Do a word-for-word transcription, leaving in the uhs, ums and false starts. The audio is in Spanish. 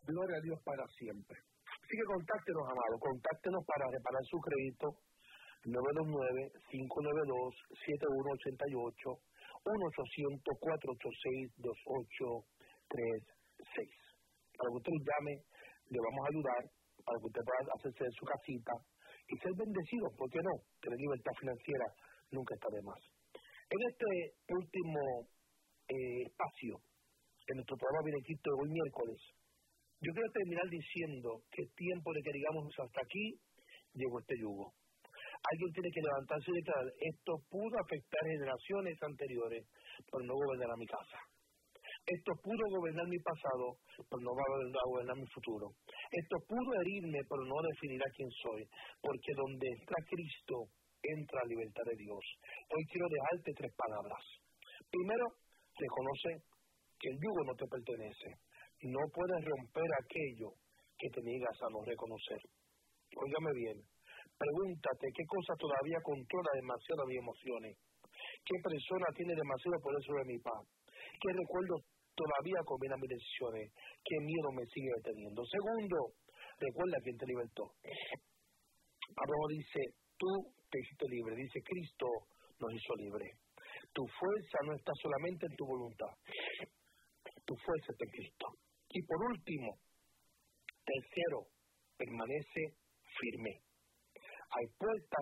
Gloria a Dios para siempre. Así que contáctenos, amado, contáctenos para reparar su crédito, nueve dos nueve, cinco nueve dos, siete uno ocho ocho, uno ochocientos, cuatro ocho seis, dos ocho tres seis. Para que usted llame, le vamos a ayudar, para que usted pueda hacerse de su casita y ser bendecido, ¿por qué no? Tener libertad financiera nunca está de más. En este último eh, espacio, en nuestro programa Benedicto de hoy miércoles, yo quiero terminar diciendo que es tiempo de que digamos hasta aquí llegó este yugo. Alguien tiene que levantarse y declarar, esto pudo afectar generaciones anteriores, pero no gobernar mi casa. Esto pudo gobernar mi pasado, pero no va a gobernar mi futuro. Esto pudo herirme, pero no definirá quién soy, porque donde está Cristo, entra la libertad de Dios. Hoy quiero dejarte tres palabras. Primero, reconoce que el yugo no te pertenece. No puedes romper aquello que te niegas a no reconocer. Óigame bien, pregúntate qué cosa todavía controla demasiado mis emociones, qué persona tiene demasiado poder sobre mi paz, qué recuerdos todavía combinan mis decisiones, qué miedo me sigue deteniendo. Segundo, recuerda quién te libertó. Pablo dice, tú te hiciste libre, dice Cristo nos hizo libre. Tu fuerza no está solamente en tu voluntad, tu fuerza está en Cristo. Y por último, tercero, permanece firme. Hay puertas